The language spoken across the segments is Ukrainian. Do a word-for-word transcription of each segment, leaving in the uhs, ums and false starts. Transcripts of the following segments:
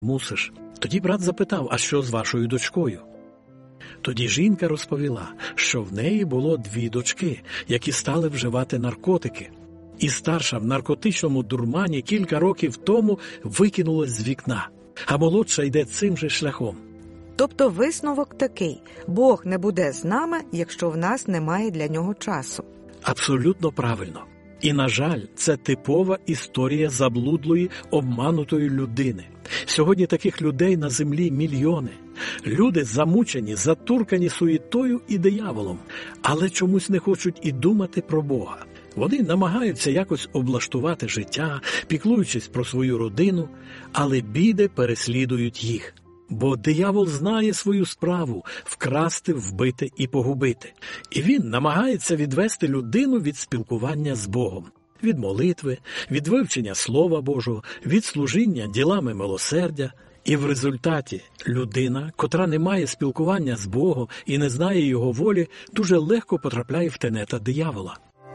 Мусиш. Тоді брат запитав, а що з вашою дочкою? Тоді жінка розповіла, що в неї було дві дочки, які стали вживати наркотики. І старша в наркотичному дурмані кілька років тому викинулась з вікна, а молодша йде цим же шляхом. Тобто висновок такий: Бог не буде з нами, якщо в нас немає для нього часу. Абсолютно правильно. І, на жаль, це типова історія заблудлої, обманутої людини. Сьогодні таких людей на землі мільйони. Люди замучені, затуркані суєтою і дияволом, але чомусь не хочуть і думати про Бога. Вони намагаються якось облаштувати життя, піклуючись про свою родину, але біди переслідують їх. Бо диявол знає свою справу – вкрасти, вбити і погубити. І він намагається відвести людину від спілкування з Богом, від молитви, від вивчення Слова Божого, від служіння ділами милосердя. І в результаті людина, котра не має спілкування з Богом і не знає Його волі, дуже легко потрапляє в тенета диявола.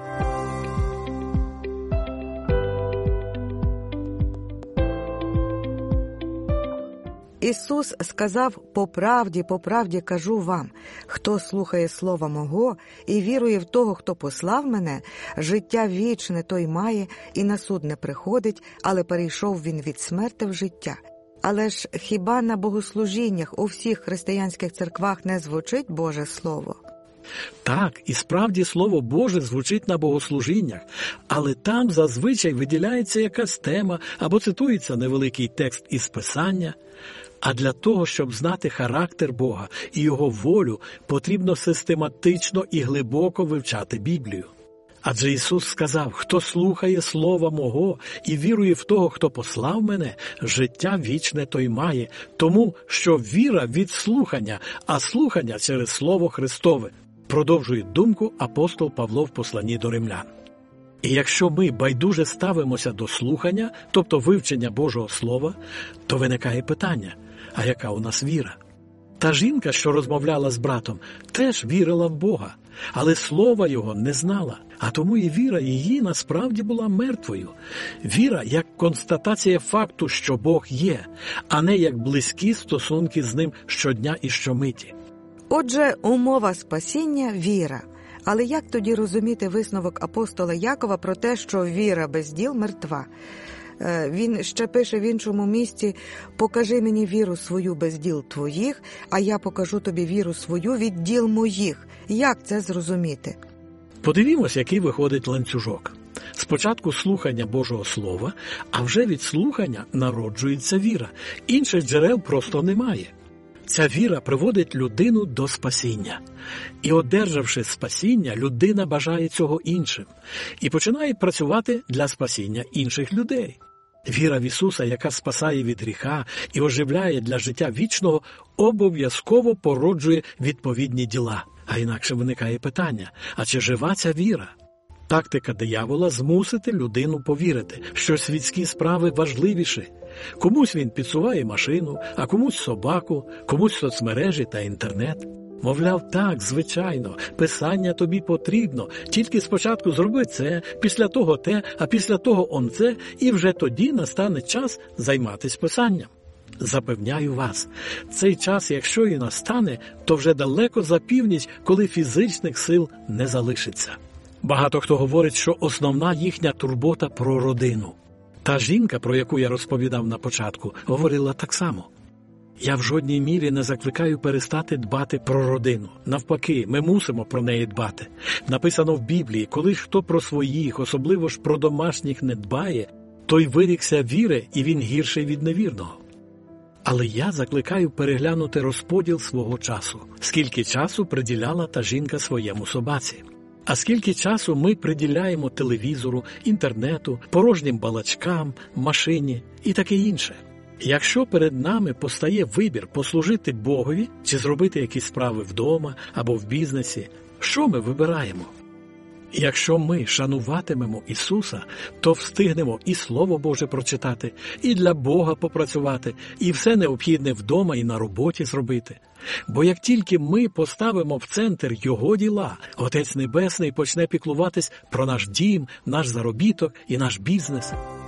Ісус сказав: «По правді, по правді кажу вам, хто слухає слова мого і вірує в того, хто послав мене, життя вічне той має і на суд не приходить, але перейшов він від смерти в життя». Але ж хіба на богослужіннях у всіх християнських церквах не звучить Боже Слово? Так, і справді Слово Боже звучить на богослужіннях, але там зазвичай виділяється якась тема або цитується невеликий текст із Писання. А для того, щоб знати характер Бога і Його волю, потрібно систематично і глибоко вивчати Біблію. Адже Ісус сказав: «Хто слухає Слова Мого і вірує в того, хто послав мене, життя вічне той має, тому що віра від слухання, а слухання через Слово Христове», продовжує думку апостол Павло в посланні до римлян. І якщо ми байдуже ставимося до слухання, тобто вивчення Божого Слова, то виникає питання: а яка у нас віра? Та жінка, що розмовляла з братом, теж вірила в Бога, але слова Його не знала, а тому і віра її насправді була мертвою. Віра як констатація факту, що Бог є, а не як близькі стосунки з Ним щодня і щомиті. Отже, умова спасіння – віра. Але як тоді розуміти висновок апостола Якова про те, що віра без діл мертва? Він ще пише в іншому місці: «Покажи мені віру свою без діл твоїх, а я покажу тобі віру свою від діл моїх». Як це зрозуміти? Подивімось, який виходить ланцюжок. Спочатку слухання Божого Слова, а вже від слухання народжується віра. Інших джерел просто немає. Ця віра приводить людину до спасіння. І, одержавши спасіння, людина бажає цього іншим. І починає працювати для спасіння інших людей. Віра в Ісуса, яка спасає від гріха і оживляє для життя вічного, обов'язково породжує відповідні діла. А інакше виникає питання: а чи жива ця віра? Тактика диявола – змусити людину повірити, що світські справи важливіші. Комусь він підсуває машину, а комусь собаку, комусь соцмережі та інтернет. Мовляв, так, звичайно, Писання тобі потрібно, тільки спочатку зроби це, після того те, а після того он це, і вже тоді настане час займатися Писанням. Запевняю вас, цей час, якщо і настане, то вже далеко за північ, коли фізичних сил не залишиться. Багато хто говорить, що основна їхня турбота про родину. Та жінка, про яку я розповідав на початку, говорила так само. Я в жодній мірі не закликаю перестати дбати про родину. Навпаки, ми мусимо про неї дбати. Написано в Біблії: коли ж хто про своїх, особливо ж про домашніх, не дбає, той вирікся віри, і він гірший від невірного. Але я закликаю переглянути розподіл свого часу. Скільки часу приділяла та жінка своєму собаці? А скільки часу ми приділяємо телевізору, інтернету, порожнім балачкам, машині і таке інше? Якщо перед нами постає вибір послужити Богові чи зробити якісь справи вдома або в бізнесі, що ми вибираємо? Якщо ми шануватимемо Ісуса, то встигнемо і Слово Боже прочитати, і для Бога попрацювати, і все необхідне вдома і на роботі зробити. Бо як тільки ми поставимо в центр Його діла, Отець Небесний почне піклуватись про наш дім, наш заробіток і наш бізнес.